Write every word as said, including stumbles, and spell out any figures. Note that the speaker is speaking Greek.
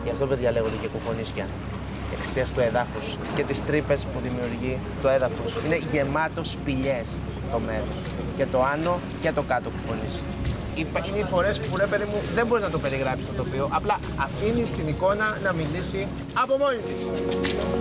Γι' αυτό, παιδιά, λέγονται και κουφονίσια. Εξαιτίας του εδάφους και τις τρύπες που δημιουργεί το έδαφος. Είναι γεμάτο σπηλιές το μέρος. Και το άνω και το κάτω κουφονίσι. Είναι οι φορές που, ρε παιδί μου, δεν μπορείς να το περιγράψεις το τοπίο, απλά αφήνεις την εικόνα να μιλήσει από μόνη της.